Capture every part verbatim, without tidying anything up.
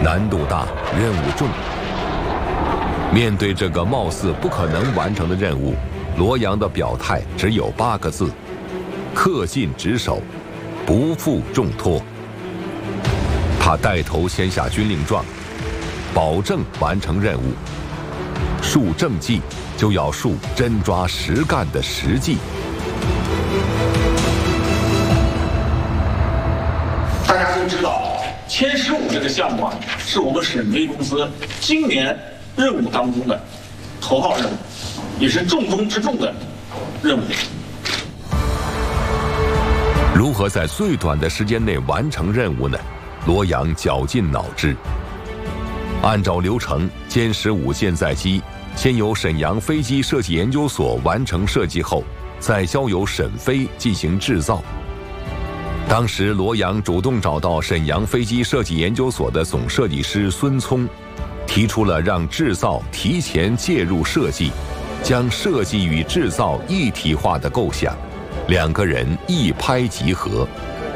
难度大，任务重。面对这个貌似不可能完成的任务，罗阳的表态只有八个字：恪尽职守，不负重托。他带头签下军令状，保证完成任务。树政绩，就要树真抓实干的实际。 大家都知道，歼十五这个项目啊，是我们沈飞公司今年任务当中的头号任务，也是重中之重的任务。 如何在最短的时间内完成任务呢？罗阳绞尽脑汁。按照流程，歼十五舰载机先由沈阳飞机设计研究所完成设计后，再交由沈飞进行制造。当时罗阳主动找到沈阳飞机设计研究所的总设计师孙聪，提出了让制造提前介入设计，将设计与制造一体化的构想，两个人一拍即合。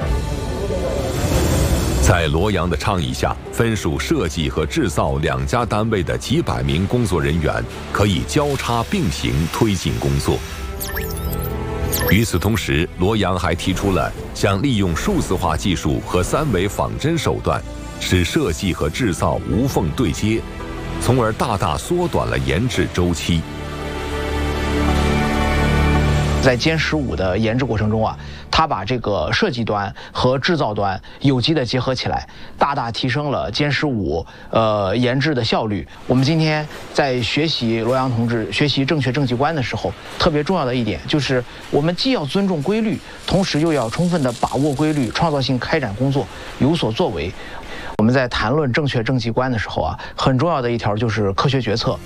在罗阳的倡议下，分属设计和制造两家单位的几百名工作人员可以交叉并行推进工作。与此同时，罗阳还提出了想利用数字化技术和三维仿真手段，使设计和制造无缝对接，从而大大缩短了研制周期。 在歼十五的研制过程中啊，它把这个设计端和制造端有机的结合起来，大大提升了歼十五呃研制的效率。我们今天在学习罗阳同志学习正确政绩观的时候，特别重要的一点就是，我们既要尊重规律，同时又要充分的把握规律，创造性开展工作，有所作为。我们在谈论正确政绩观的时候啊，很重要的一条就是科学决策。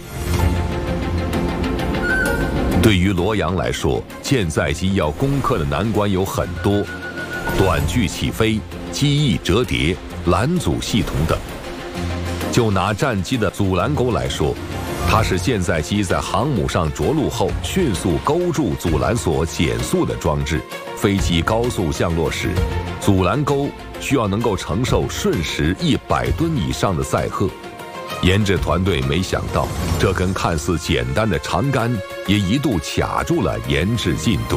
对于罗阳来说，舰载机要攻克的难关有很多，短距起飞、机翼折叠、拦阻系统等。就拿战机的阻拦钩来说，它是舰载机在航母上着陆后迅速勾住阻拦索减速的装置。飞机高速降落时，阻拦钩需要能够承受瞬时一百吨以上的载荷。研制团队没想到，这根看似简单的长杆也一度卡住了研制进度。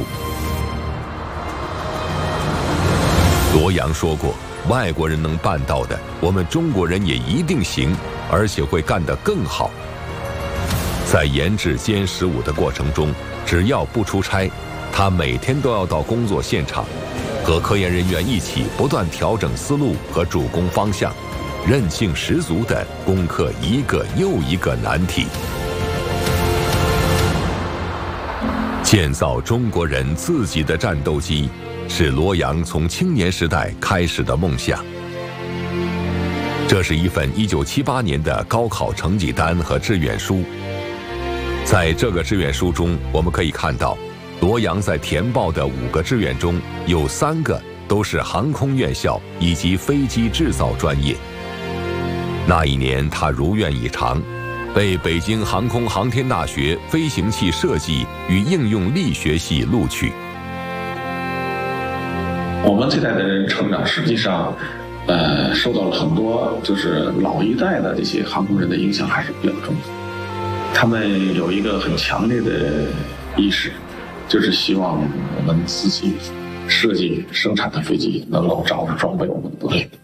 罗阳说过，外国人能办到的，我们中国人也一定行，而且会干得更好。在研制歼十五的过程中，只要不出差，他每天都要到工作现场，和科研人员一起不断调整思路和主攻方向，韧性十足地攻克一个又一个难题。建造中国人自己的战斗机，是罗阳从青年时代开始的梦想。这是一份一九七八年的高考成绩单和志愿书。在这个志愿书中，我们可以看到，罗阳在填报的五个志愿中，有三个都是航空院校以及飞机制造专业。那一年，他如愿以偿，被北京航空航天大学飞行器设计与应用力学系录取。 我们这代的人成长，实际上，呃，受到了很多就是老一代的这些航空人的影响，还是比较重的。他们有一个很强烈的意识，就是希望我们自己设计生产的飞机能够早日装备我们的部队。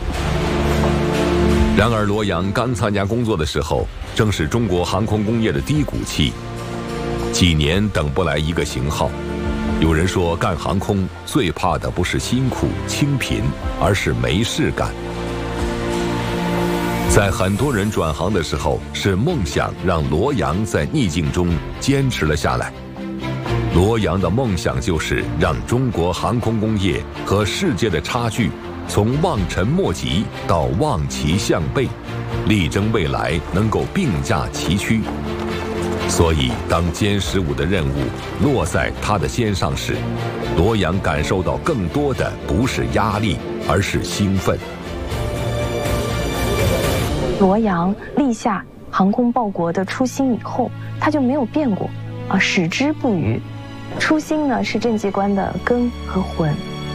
然而，罗阳刚参加工作的时候，正是中国航空工业的低谷期，几年等不来一个型号。有人说，干航空最怕的不是辛苦清贫，而是没事干。在很多人转行的时候，是梦想让罗阳在逆境中坚持了下来。罗阳的梦想就是让中国航空工业和世界的差距从望尘莫及到望其项背，力争未来能够并驾齐驱。所以，当歼十五的任务落在他的肩上时，罗阳感受到更多的不是压力，而是兴奋。 罗阳立下航空报国的初心以后，他就没有变过，啊，矢志不渝。初心呢是政绩观的根和魂。